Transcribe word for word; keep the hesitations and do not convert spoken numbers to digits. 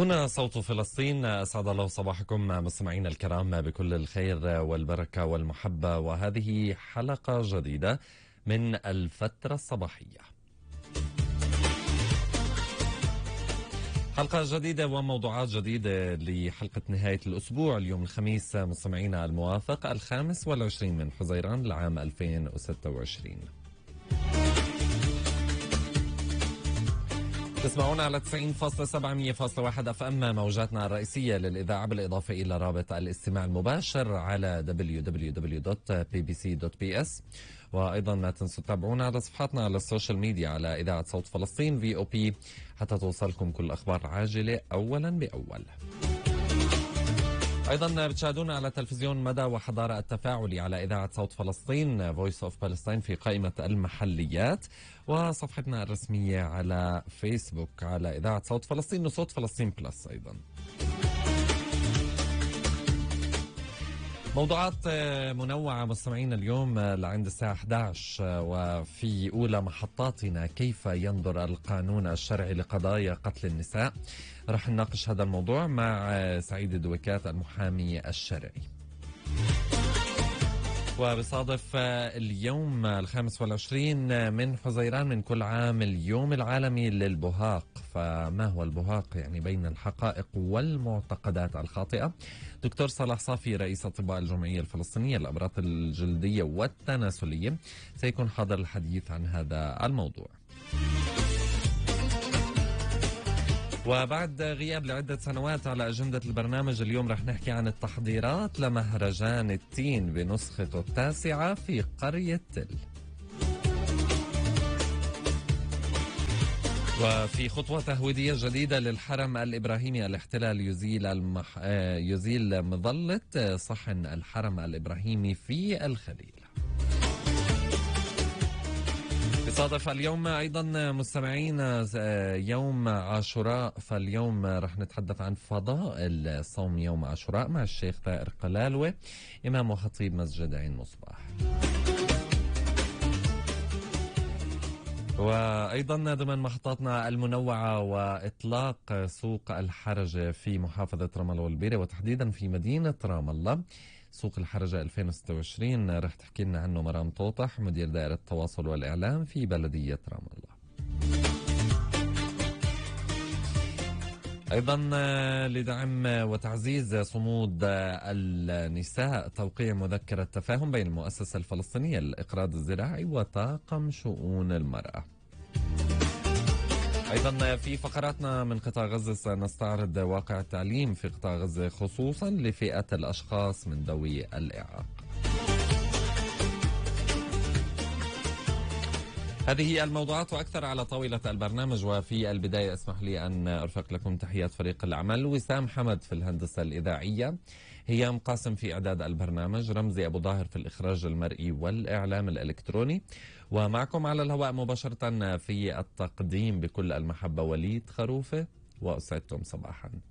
هنا صوت فلسطين. أسعد الله صباحكم مستمعينا الكرام بكل الخير والبركة والمحبة، وهذه حلقة جديدة من الفترة الصباحية. حلقة جديدة وموضوعات جديدة لحلقة نهاية الأسبوع، اليوم الخميس مستمعينا الموافق الخامس والعشرين من حزيران العام ألفين وستة وعشرين. تسمعونا على تسعين فاصلة سبعة مية فاصلة واحد اف ام موجاتنا الرئيسية للإذاعة، بالإضافة إلى رابط الاستماع المباشر على دبليو دبليو دبليو دوت بي بي سي دوت بي اس. وأيضا ما تنسوا تتابعونا على صفحاتنا على السوشيال ميديا على إذاعة صوت فلسطين في أو بي حتى توصلكم كل أخبار عاجلة أولا بأول. أيضا بتشاهدونا على تلفزيون مدى وحضارة التفاعلي على إذاعة صوت فلسطين Voice of Palestine في قائمة المحليات، وصفحتنا الرسمية على فيسبوك على إذاعة صوت فلسطين وصوت فلسطين بلس. أيضا موضوعات منوعة مستمعين اليوم لعند الساعة أحد عشر، وفي أولى محطاتنا كيف ينظر القانون الشرعي لقضايا قتل النساء. رح نناقش هذا الموضوع مع سعيد الدويكات المحامي الشرعي. وبصادف اليوم الخامس والعشرين من حزيران من كل عام اليوم العالمي للبهاق. فما هو البهاق؟ يعني بين الحقائق والمعتقدات الخاطئة. دكتور صلاح صافي رئيس أطباء الجمعية الفلسطينية للأمراض الجلدية والتناسلية سيكون حاضر الحديث عن هذا الموضوع. وبعد غياب لعدة سنوات على أجندة البرنامج، اليوم رح نحكي عن التحضيرات لمهرجان التين بنسخته التاسعة في قرية تل. وفي خطوة تهويدية جديدة للحرم الإبراهيمي، الاحتلال يزيل المح... يزيل مظلة صحن الحرم الإبراهيمي في الخليل. يصادف اليوم أيضا مستمعين يوم عاشوراء، فاليوم رح نتحدث عن فضائل صوم يوم عاشوراء مع الشيخ طائر قلالوة إمام وخطيب مسجد عين مصباح. وأيضا ضمن محطاتنا المنوعة وإطلاق سوق الحرجة في محافظة رام الله والبيرة، وتحديدا في مدينة رام الله. سوق الحرجة ألفين وستة وعشرين رح تحكي لنا عنه مرام طوطح مدير دائرة التواصل والإعلام في بلدية رام الله. أيضا لدعم وتعزيز صمود النساء، توقيع مذكرة تفاهم بين المؤسسة الفلسطينية للإقراض الزراعي وطاقم شؤون المرأة. أيضا في فقراتنا من قطاع غزة سنستعرض واقع التعليم في قطاع غزة خصوصا لفئة الأشخاص من ذوي الإعاقة. هذه الموضوعات وأكثر على طاولة البرنامج، وفي البداية اسمح لي أن أرفق لكم تحيات فريق العمل: وسام حمد في الهندسة الإذاعية، هيام قاسم في إعداد البرنامج، رمزي أبو ظاهر في الإخراج المرئي والإعلام الإلكتروني، ومعكم على الهواء مباشرة في التقديم بكل المحبة وليد خروفة، وأسعدكم صباحا.